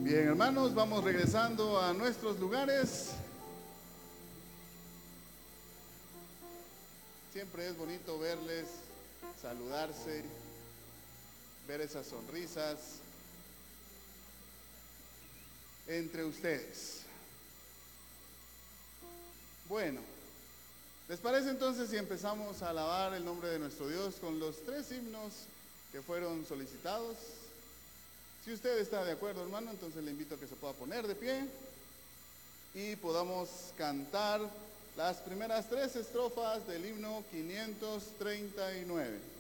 Bien, hermanos, vamos regresando a nuestros lugares. Siempre es bonito verles, saludarse, ver esas sonrisas entre ustedes. Bueno, ¿les parece entonces si empezamos a alabar el nombre de nuestro Dios con los 3 himnos que fueron solicitados? Si usted está de acuerdo, hermano, entonces le invito a que se pueda poner de pie y podamos cantar las primeras 3 estrofas del himno 539.